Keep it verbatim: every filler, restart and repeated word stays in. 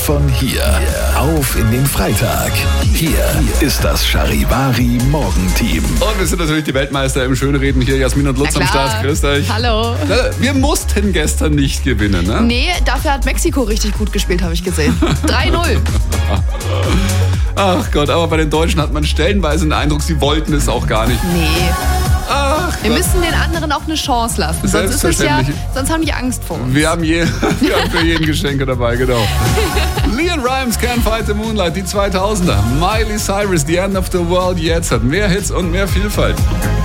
Von hier auf in den Freitag. Hier ist das Charivari Morgenteam. Und wir sind natürlich die Weltmeister im Schönreden. Hier Jasmin und Lutz am Start. Grüßt euch. Hallo. Wir mussten gestern nicht gewinnen, ne? Nee, dafür hat Mexiko richtig gut gespielt, habe ich gesehen. drei null. Ach Gott, aber bei den Deutschen hat man stellenweise den Eindruck, sie wollten es auch gar nicht. Nee. Ach Wir Gott. müssen den anderen auch eine Chance lassen. Sonst ist es ja, sonst haben die Angst vor uns. Wir haben, je, wir haben für jeden Geschenke dabei, genau. Leon Rimes, Can't Fight the Moonlight, die zweitausender. Miley Cyrus, The End of the World, jetzt hat mehr Hits und mehr Vielfalt.